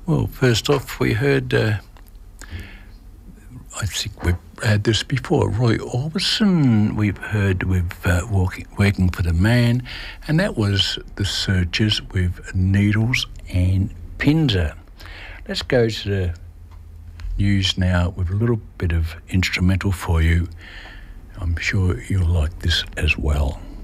Well, first off, we heard, I think we've had this before, Roy Orbison. We've heard with Working for the Man, and that was The Searchers with Needles and Pinzer. Let's go to the news now with a little bit of instrumental for you. I'm sure you'll like this as well.